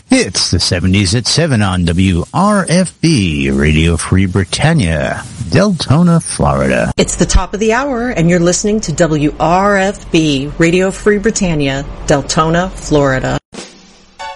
It's the 70s at 7 on WRFB, Radio Free Britannia, Deltona, Florida. It's the top of the hour, and you're listening to WRFB, Radio Free Britannia, Deltona, Florida.